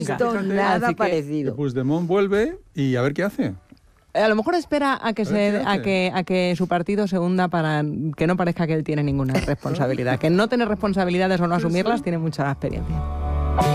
visto nada parecido. Puigdemont vuelve y a ver qué hace. A lo mejor espera a que su partido se hunda para que no parezca que él tiene ninguna responsabilidad. Que no tener responsabilidades o no asumirlas tiene mucha experiencia.